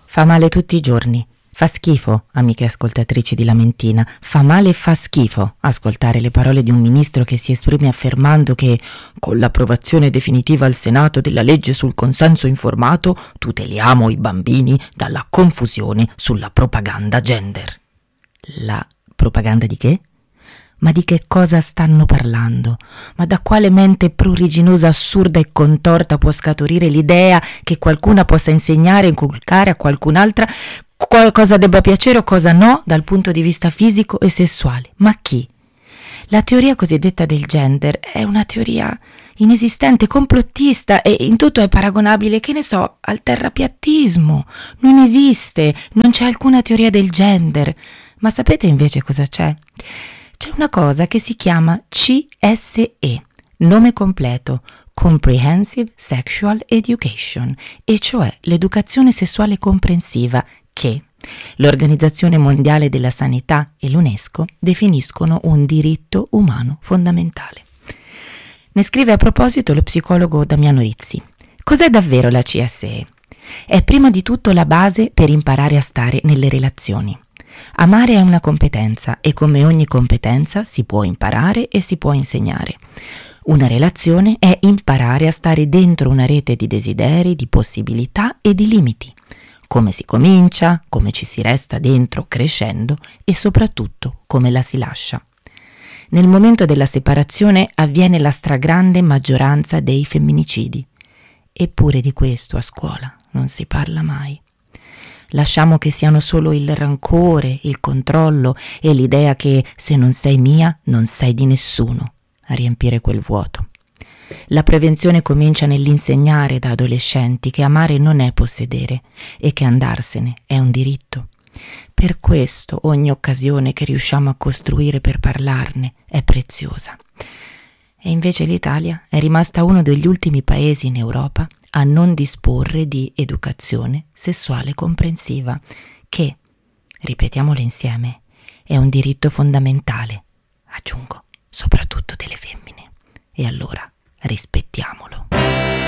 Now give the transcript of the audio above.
Fa male tutti i giorni. Fa schifo, amiche ascoltatrici di Lamentina, fa male e fa schifo ascoltare le parole di un ministro che si esprime affermando che con l'approvazione definitiva al Senato della legge sul consenso informato tuteliamo i bambini dalla confusione sulla propaganda gender. La propaganda di che? Ma di che cosa stanno parlando? Ma da quale mente pruriginosa, assurda e contorta può scaturire l'idea che qualcuna possa insegnare e inculcare a qualcun'altra cosa debba piacere o cosa no dal punto di vista fisico e sessuale? Ma chi? La teoria cosiddetta del gender è una teoria inesistente, complottista e in tutto è paragonabile, che ne so, al terrapiattismo. Non esiste, non c'è alcuna teoria del gender. Ma sapete invece cosa c'è? C'è una cosa che si chiama CSE, nome completo, Comprehensive Sexual Education, e cioè l'educazione sessuale comprensiva che l'Organizzazione Mondiale della Sanità e l'UNESCO definiscono un diritto umano fondamentale. Ne scrive a proposito lo psicologo Damiano Rizzi. Cos'è davvero la CSE? È prima di tutto la base per imparare a stare nelle relazioni. Amare è una competenza e come ogni competenza si può imparare e si può insegnare. Una relazione è imparare a stare dentro una rete di desideri, di possibilità e di limiti. Come si comincia, come ci si resta dentro crescendo e soprattutto come la si lascia. Nel momento della separazione avviene la stragrande maggioranza dei femminicidi. Eppure di questo a scuola non si parla mai. Lasciamo che siano solo il rancore, il controllo e l'idea che se non sei mia non sei di nessuno a riempire quel vuoto. La prevenzione comincia nell'insegnare da adolescenti che amare non è possedere e che andarsene è un diritto. Per questo ogni occasione che riusciamo a costruire per parlarne è preziosa. E invece l'Italia è rimasta uno degli ultimi paesi in Europa a non disporre di educazione sessuale comprensiva, che, ripetiamolo insieme, è un diritto fondamentale, aggiungo, soprattutto delle femmine. E allora rispettiamolo.